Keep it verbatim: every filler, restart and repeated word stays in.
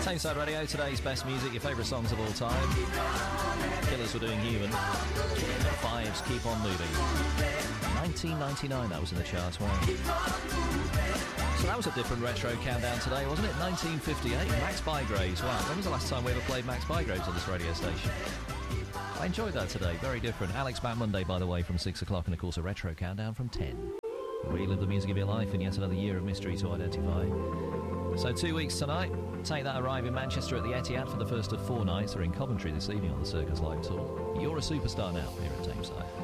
Tameside Radio, today's best music, your favourite songs of all time. Killers were doing Human. Fives, Keep On Moving. nineteen ninety-nine, that was in the charts, wasn't it? So that was a different retro countdown today, wasn't it? nineteen fifty-eight, Max Bygraves. Wow, when was the last time we ever played Max Bygraves on this radio station? I enjoyed that today, very different. Alex back Monday, by the way, from six o'clock, and of course a retro countdown from ten. Relive the music of your life in yet another year of mystery to identify. So two weeks tonight, Take That arrive in Manchester at the Etihad for the first of four nights, or in Coventry this evening on the Circus Live Tour. You're a superstar now here at Tameside.